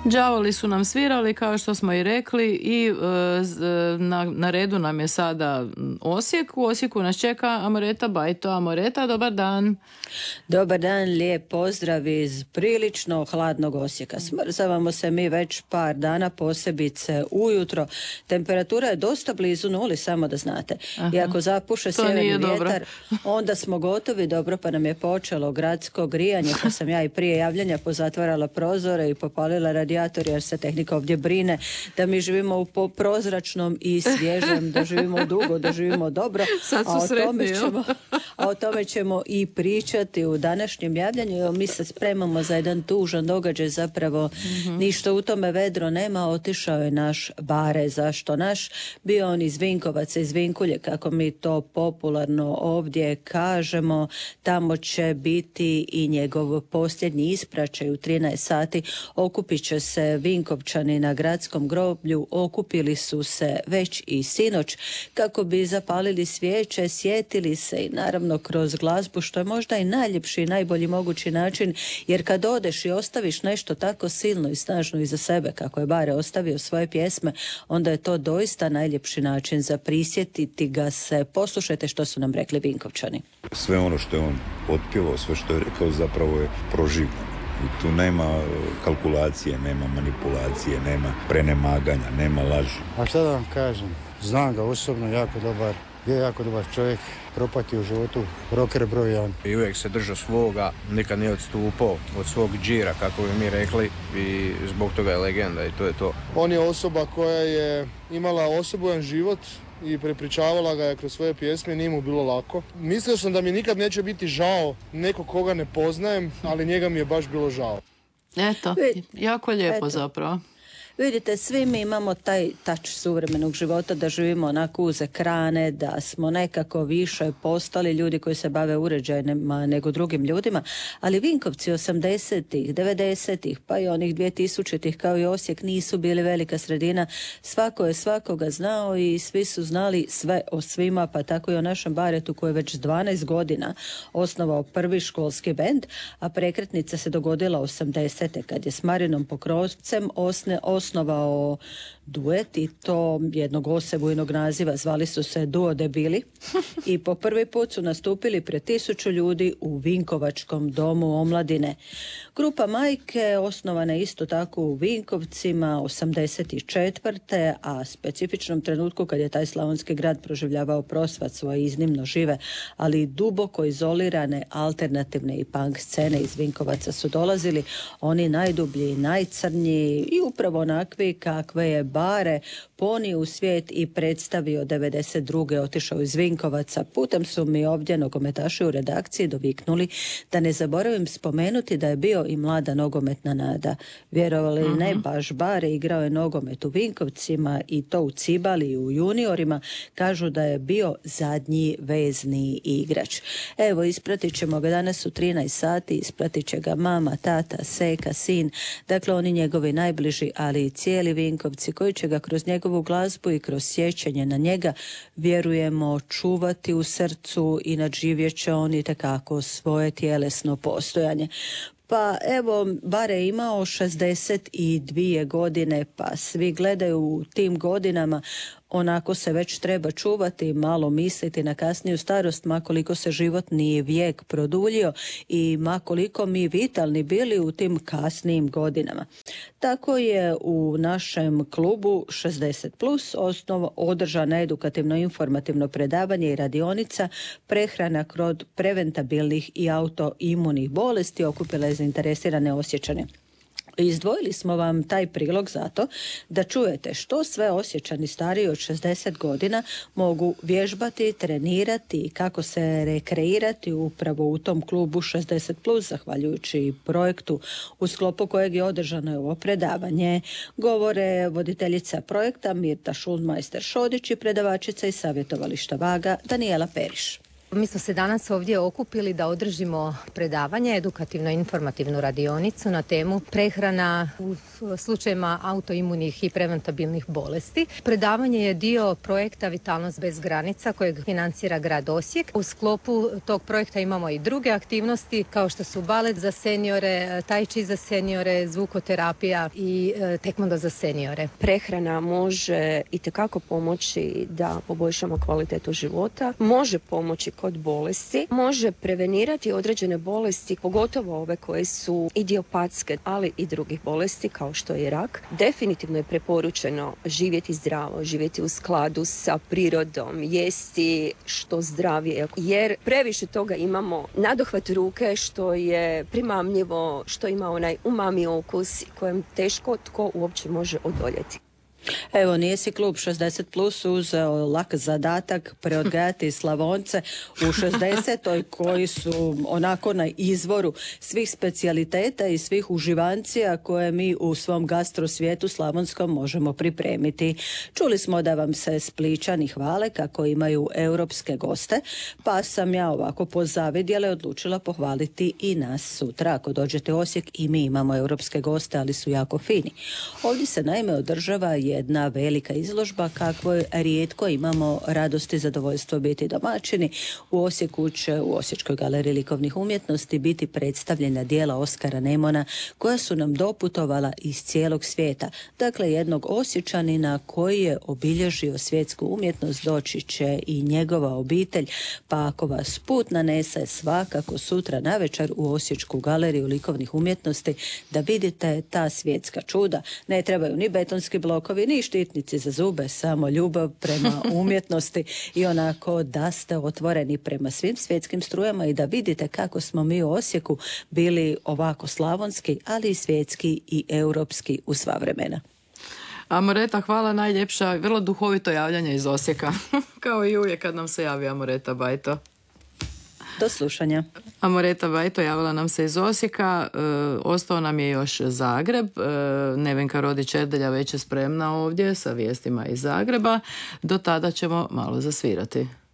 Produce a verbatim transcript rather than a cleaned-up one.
Đavoli su nam svirali, kao što smo i rekli, i e, z, na, na redu nam je sada Osijek. U Osijeku nas čeka Amoreta Bajto. Amoreta, dobar dan. Dobar dan, lijep pozdrav iz prilično hladnog Osijeka. Smrzavamo se mi već par dana, posebice ujutro. Temperatura je dosta blizu nuli, samo da znate. Aha. I ako zapuše sjeverni vjetar, onda smo gotovi. Dobro, pa nam je počelo gradsko grijanje, pa sam ja i prije javljanja pozatvarala prozore i popalila radijator, jer se tehnika ovdje brine da mi živimo u prozračnom i svježem, da živimo dugo, da živimo dobro. Sad su a, o sretni, tome ćemo, a o tome ćemo i pričati u današnjem javljanju. Mi se spremamo za jedan tužan događaj, zapravo mm-hmm. ništa u tome vedro nema. Otišao je naš Bare. Zašto naš? Bio on iz Vinkovaca, iz Vinkulje, kako mi to popularno ovdje kažemo. Tamo će biti i njegov posljednji ispraćaj u trinaest sati. Okupit će se Vinkovčani na gradskom groblju. Okupili su se već i sinoć kako bi zapalili svijeće, sjetili se i naravno kroz glazbu, što je možda i najljepši i najbolji mogući način, jer kad odeš i ostaviš nešto tako silno i snažno iza sebe kako je Bare ostavio svoje pjesme, onda je to doista najljepši način za prisjetiti ga se. Poslušajte što su nam rekli Vinkovčani. Sve ono što je on otpjevao, sve što je rekao, zapravo je proživljeno. I tu nema kalkulacije, nema manipulacije, nema prenemaganja, nema laži. A šta da vam kažem? Znam ga osobno, jako dobar, je jako dobar čovjek, propatio u životu, rocker broj jedan. I uvijek se držao svoga, nikad nije odstupao od svog džira, kako bi mi rekli, i zbog toga je legenda i to je to. On je osoba koja je imala osobovan život i prepričavala ga je kroz svoje pjesme, nije mu bilo lako. Mislio sam da mi nikad neće biti žao neko koga ne poznajem, ali njega mi je baš bilo žao. Eto, jako lijepo Eto. zapravo. Vidite, svi mi imamo taj tač suvremenog života, da živimo onako uz ekrane, da smo nekako više postali ljudi koji se bave uređajima nego drugim ljudima, ali Vinkovci osamdesetih, devedesetih, pa i onih dvjetisućitih kao i Osijek nisu bili velika sredina. Svako je svakoga znao i svi su znali sve o svima, pa tako i o našem Baretu koji je već dvanaest godina osnovao prvi školski bend, a prekretnica se dogodila osamdesete kad je s Marinom Pokrovcem osne, osnovao duet i to jednog osebujnog naziva, zvali su se Duo Debili i po prvi put su nastupili pred tisuću ljudi u Vinkovačkom domu omladine. Grupa Majke osnovana je isto tako u Vinkovcima osamdeset četvrte a specifičnom trenutku kad je taj slavonski grad proživljavao prosvat svoje iznimno žive, ali duboko izolirane alternativne i punk scene iz Vinkovaca su dolazili, oni najdublji, najcrnji i upravo onakvi kakve je Bare ponio u svijet i predstavio devedeset druge otišao iz Vinkovaca. Putem su mi ovdje nogometaši u redakciji doviknuli da ne zaboravim spomenuti da je bio i mlada nogometna nada. Vjerovali ili ne, baš Bare igrao je nogomet u Vinkovcima i to u Cibali i u juniorima. Kažu da je bio zadnji vezni igrač. Evo, ispratit ćemo ga danas u trinaest sati, ispratit će ga mama, tata, seka, sin, dakle oni njegovi najbliži, ali i cijeli Vinkovci koji će ga kroz njegovu glazbu i kroz sjećanje na njega, vjerujemo, čuvati u srcu i nadživjet će on itekako svoje tjelesno postojanje. Pa evo, Bare je imao šezdeset dvije godine, pa svi gledaju u tim godinama, onako se već treba čuvati, malo misliti na kasniju starost, ma koliko se životni vijek produljio i ma koliko mi vitalni bili u tim kasnijim godinama. Tako je u našem klubu šezdeset plus osnov održana edukativno-informativno predavanje i radionica prehrana kroz preventabilnih i autoimunih bolesti, okupila je zainteresirane Osječane. Izdvojili smo vam taj prilog zato da čujete što sve Osječani stariji od šezdeset godina mogu vježbati, trenirati i kako se rekreirati upravo u tom klubu šezdeset plus, zahvaljujući projektu u sklopu kojeg je održano ovo predavanje. Govore voditeljica projekta Mirta Šuldmajster Šodić i predavačica iz savjetovališta Vaga Danijela Periš. Mi smo se danas ovdje okupili da održimo predavanje, edukativno-informativnu radionicu na temu prehrana u slučajevima autoimunih i preventabilnih bolesti. Predavanje je dio projekta Vitalnost bez granica kojeg financira grad Osijek. U sklopu tog projekta imamo i druge aktivnosti kao što su balet za seniore, tai chi za seniore, zvukoterapija i tekvondo za seniore. Prehrana može itekako pomoći da poboljšamo kvalitetu života, može pomoći kod bolesti, može prevenirati određene bolesti, pogotovo ove koje su idiopatske, ali i drugih bolesti kao što je rak. Definitivno je preporučeno živjeti zdravo, živjeti u skladu sa prirodom, jesti što zdravije, jer previše toga imamo nadohvat ruke što je primamljivo, što ima onaj umami okus kojem teško tko uopće može odoljeti. Evo, nije si klub šezdeset plus uzeo lak zadatak preodgajati Slavonce u šezdesetoj koji su onako na izvoru svih specijaliteta i svih uživancija koje mi u svom gastrosvijetu slavonskom možemo pripremiti. Čuli smo da vam se Spličani hvale kako imaju europske goste, pa sam ja ovako pozavidjela i odlučila pohvaliti i nas sutra. Ako dođete u Osijek, i mi imamo europske goste, ali su jako fini. Ovdje se naime održava jedna velika izložba kakvoj rijetko imamo radost i zadovoljstvo biti domaćini. U Osijeku će u Osječkoj galeriji likovnih umjetnosti biti predstavljena djela Oskara Nemona koja su nam doputovala iz cijelog svijeta. Dakle, jednog Osječanina koji je obilježio svjetsku umjetnost doći će i njegova obitelj, pa ako vas put nanese svakako sutra navečer u Osječku galeriju likovnih umjetnosti da vidite ta svjetska čuda. Ne trebaju ni betonski blokovi, ni štitnici za zube, samo ljubav prema umjetnosti i onako da ste otvoreni prema svim svjetskim strujama i da vidite kako smo mi u Osijeku bili ovako slavonski, ali i svjetski i europski u sva vremena. Amoreta, hvala, najljepša, vrlo duhovito javljanje iz Osijeka. Kao i uvijek kad nam se javi Amoreta Bajto. Do slušanja. Amoreta Bajto javila nam se iz Osijeka, e, ostao nam je još Zagreb. E, Nevenka Rodić-Erdelja već je spremna ovdje sa vijestima iz Zagreba. Do tada ćemo malo zasvirati.